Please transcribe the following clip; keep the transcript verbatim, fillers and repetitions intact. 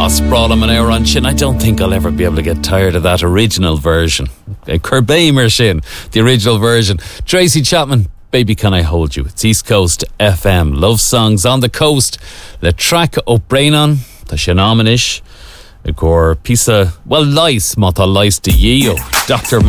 sprawl am an hour on sin. I don't think I'll ever be able to get tired of that original version. Kerbeamer sin, the original version. Tracy Chapman, Baby Can I Hold You. It's East Coast F M. Love songs on the coast. Le track up Brainon, the Shanamanish. Gor Pisa, well, lice, mata lice de Yeo. Doctor